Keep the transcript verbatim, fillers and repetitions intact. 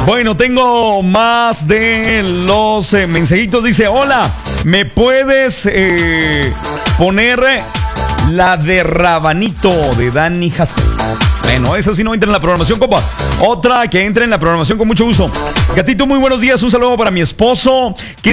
Bueno, tengo más de los eh, mensajitos. Dice, hola, ¿me puedes eh, poner la de Rabanito de Dani Haas? Bueno, esa sí no entra en la programación, compa. Otra que entra en la programación con mucho gusto. Gatito, muy buenos días. Un saludo para mi esposo, que